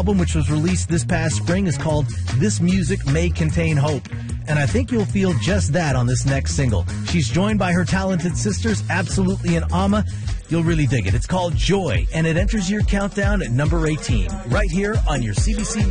album, which was released this past spring, is called This Music May Contain Hope. And I think you'll feel just that on this next single. She's joined by her talented sisters, Absolutely and Amma. You'll really dig it. It's called Joy, and it enters your countdown at number 18, right here on your CBC